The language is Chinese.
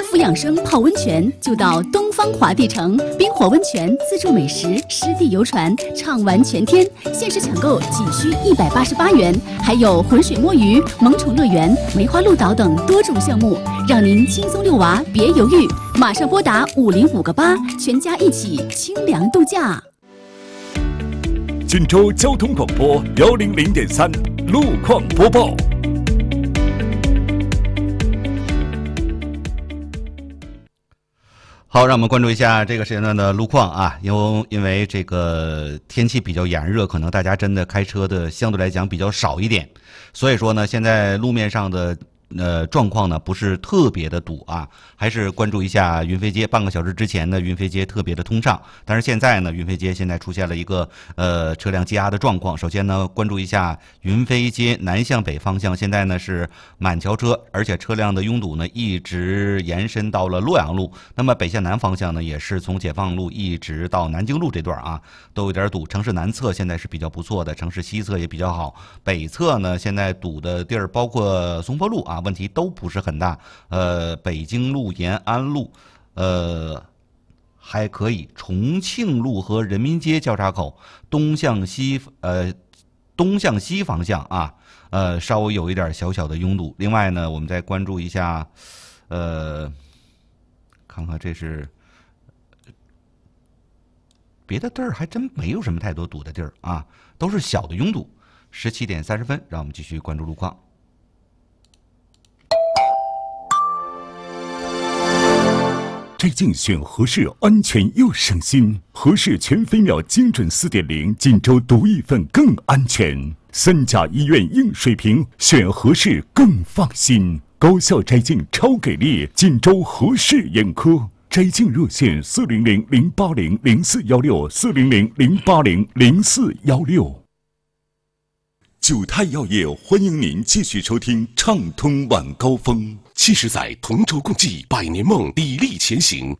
肤养生泡温泉，就到东方华帝城冰火温泉自助美食湿地游船畅玩全天，限时抢购仅需188元，还有浑水摸鱼、萌宠乐园、梅花鹿岛等多种项目，让您轻松遛娃，别犹豫，马上拨打50588，全家一起清凉度假。 锦州交通广播100.3路况播报。 好，让我们关注一下这个时间段的路况啊，因为这个天气比较炎热，可能大家真的开车的相对来讲比较少一点，所以说呢，现在路面上的状况呢不是特别的堵啊，还是关注一下云飞街。半个小时之前呢，云飞街特别的通畅，但是现在呢，云飞街现在出现了一个车辆积压的状况。首先呢，关注一下云飞街南向北方向，现在呢是满桥车，而且车辆的拥堵呢一直延伸到了洛阳路。那么北向南方向呢，也是从解放路一直到南京路这段啊，都有点堵。城市南侧现在是比较不错的，城市西侧也比较好。北侧呢，现在堵的地儿包括松坡路啊，问题都不是很大。北京路、延安路，还可以。重庆路和人民街交叉口东向西方向啊，稍微有一点小小的拥堵。另外呢，我们再关注一下，看看这是别的地儿还真没有什么太多堵的地儿啊，都是小的拥堵。17点30分，让我们继续关注路况。 摘镜选合适，安全又省心。合适全飞秒精准4.0，锦州独一份更安全。3甲医院硬水平，选合适更放心。高效摘镜超给力，锦州合适眼科。摘镜热线400-080-0416，400-080-0416。九泰药业欢迎您继续收听畅通晚高峰。 70载同舟共济，百年梦砥砺前行。